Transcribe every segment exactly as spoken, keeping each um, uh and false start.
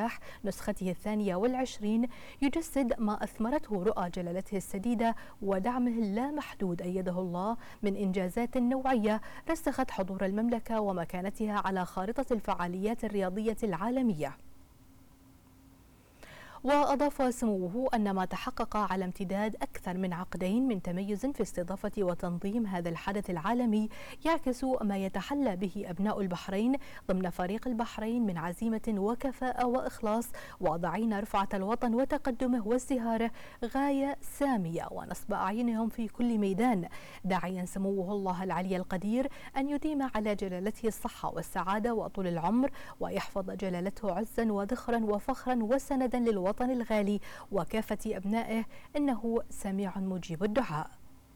افتتاح نسخته الثانية والعشرين يجسد ما أثمرته رؤى جلالته السديدة ودعمه اللامحدود أيده الله من إنجازات نوعية رسخت حضور المملكة ومكانتها على خارطة الفعاليات الرياضية العالمية. وأضاف سموه أن ما تحقق على امتداد أكثر من عقدين من تميز في استضافة وتنظيم هذا الحدث العالمي يعكس ما يتحلى به أبناء البحرين ضمن فريق البحرين من عزيمة وكفاءة وإخلاص، واضعين رفعة الوطن وتقدمه وازدهاره غاية سامية ونصب أعينهم في كل ميدان، داعيا سموه الله العلي القدير أن يديم على جلالته الصحة والسعادة وطول العمر، ويحفظ جلالته عزا وذخرا وفخرا وسندا للوطن الوطن الغالي وكافة أبنائه، إنه سميع مجيب الدعاء.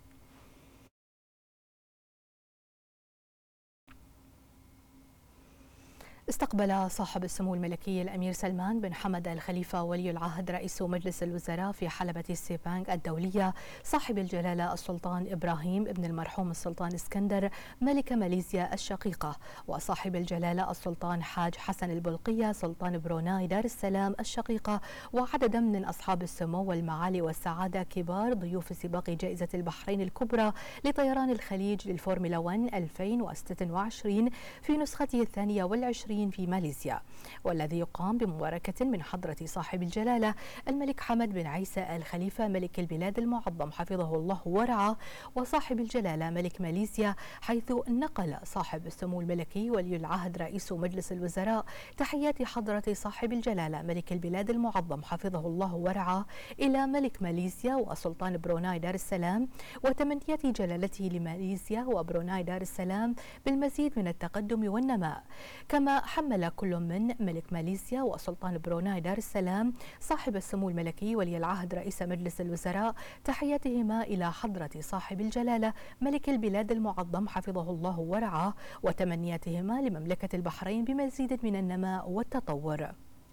استقبل صاحب السمو الملكي الأمير سلمان بن حمد الخليفة ولي العهد رئيس مجلس الوزراء في حلبة السيبانك الدولية صاحب الجلالة السلطان إبراهيم ابن المرحوم السلطان اسكندر ملك ماليزيا الشقيقة، وصاحب الجلالة السلطان حاج حسن البلقية سلطان بروناي دار السلام الشقيقة، وعددا من أصحاب السمو والمعالي والسعادة كبار ضيوف سباق جائزة البحرين الكبرى لطيران الخليج للفورمولا واحد ألفين وستة وعشرين في نسخته الثانية والعشرين في ماليزيا، والذي يقام بمباركة من حضرة صاحب الجلالة الملك حمد بن عيسى الخليفة ملك البلاد المعظم حفظه الله ورعاه، وصاحب الجلالة ملك ماليزيا، حيث نقل صاحب السمو الملكي ولي العهد رئيس مجلس الوزراء تحيات حضرة صاحب الجلالة ملك البلاد المعظم حفظه الله ورعاه إلى ملك ماليزيا وسلطان بروناي دار السلام، وتمنيات جلالته لماليزيا وبروناي دار السلام بالمزيد من التقدم والنماء. كما حمل كل من ملك ماليزيا وسلطان بروناي دار السلام صاحب السمو الملكي ولي العهد رئيس مجلس الوزراء تحياتهما إلى حضرة صاحب الجلالة ملك البلاد المعظم حفظه الله ورعاه، وتمنياتهما لمملكة البحرين بمزيد من النماء والتطور.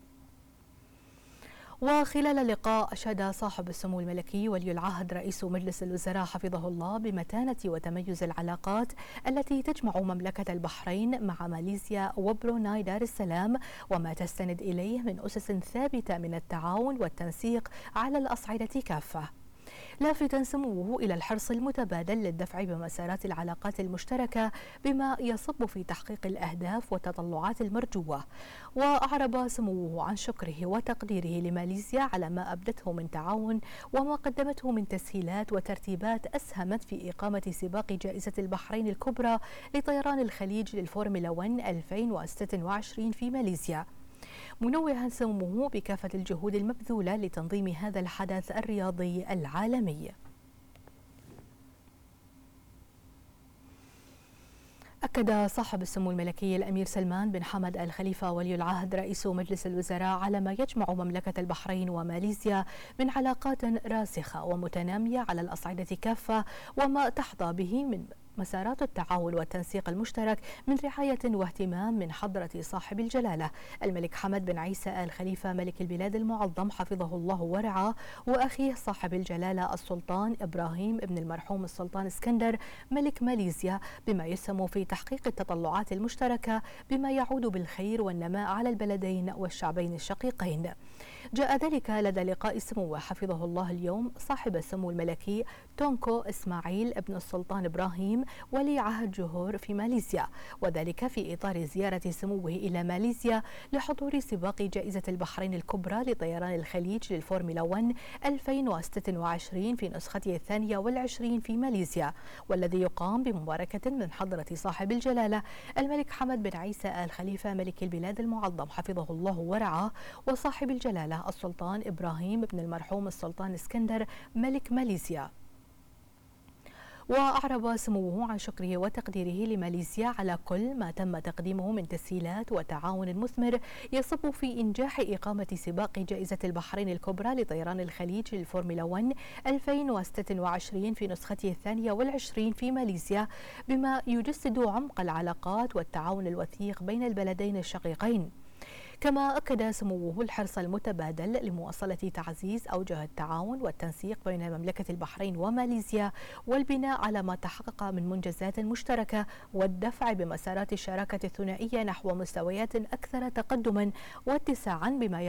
وخلال اللقاء أشاد صاحب السمو الملكي ولي العهد رئيس مجلس الوزراء حفظه الله بمتانة وتميز العلاقات التي تجمع مملكة البحرين مع ماليزيا وبروناي دار السلام، وما تستند إليه من أسس ثابتة من التعاون والتنسيق على الأصعدة كافة، لافتا سموه إلى الحرص المتبادل للدفع بمسارات العلاقات المشتركة بما يصب في تحقيق الأهداف والتطلعات المرجوة. وأعرب سموه عن شكره وتقديره لماليزيا على ما أبدته من تعاون وما قدمته من تسهيلات وترتيبات أسهمت في إقامة سباق جائزة البحرين الكبرى لطيران الخليج للفورمولا واحد ألفين وستة وعشرين في ماليزيا، منوها سموه بكافة الجهود المبذولة لتنظيم هذا الحدث الرياضي العالمي. أكد صاحب السمو الملكي الأمير سلمان بن حمد الخليفة ولي العهد رئيس مجلس الوزراء على ما يجمع مملكة البحرين وماليزيا من علاقات راسخة ومتنامية على الأصعدة كافة، وما تحظى به من مسارات التعاون والتنسيق المشترك من رعاية واهتمام من حضرة صاحب الجلالة الملك حمد بن عيسى الخليفة ملك البلاد المعظم حفظه الله ورعاه، وأخيه صاحب الجلالة السلطان إبراهيم ابن المرحوم السلطان اسكندر ملك ماليزيا، بما يسهم في تحقيق التطلعات المشتركة بما يعود بالخير والنماء على البلدين والشعبين الشقيقين. جاء ذلك لدى لقاء سموه حفظه الله اليوم صاحب السمو الملكي تونكو إسماعيل ابن السلطان إبراهيم ولي عهد جوهور في ماليزيا، وذلك في إطار زيارة سموه إلى ماليزيا لحضور سباق جائزة البحرين الكبرى لطيران الخليج للفورمولا واحد ألفين وستة وعشرين في نسخته الثانية والعشرين في ماليزيا، والذي يقام بمباركة من حضرة صاحب الجلالة الملك حمد بن عيسى الخليفة ملك البلاد المعظم حفظه الله ورعاه، وصاحب الجلالة السلطان إبراهيم بن المرحوم السلطان اسكندر ملك ماليزيا. وأعرب سموه عن شكره وتقديره لماليزيا على كل ما تم تقديمه من تسهيلات وتعاون مثمر يصب في إنجاح إقامة سباق جائزة البحرين الكبرى لطيران الخليج للفورمولا واحد ألفين وستة وعشرين في نسخته الثانية والعشرين في ماليزيا، بما يجسد عمق العلاقات والتعاون الوثيق بين البلدين الشقيقين. كما أكد سموه الحرص المتبادل لمواصلة تعزيز أوجه التعاون والتنسيق بين مملكة البحرين وماليزيا، والبناء على ما تحقق من منجزات مشتركة، والدفع بمسارات الشراكة الثنائية نحو مستويات أكثر تقدما واتساعا بما